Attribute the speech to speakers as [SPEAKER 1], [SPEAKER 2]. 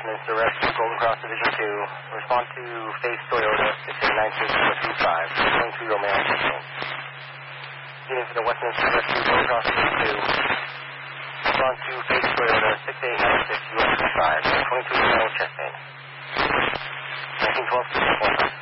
[SPEAKER 1] Westminster Rescue, Golden Cross Division 2. Respond to Face Toyota 6896425, 22 Romeo Chastain. Unit for the Westminster Rescue, Golden Cross Division 2. Respond to Face Toyota 6896 US 25, 22 Romeo Chastain. 1912 2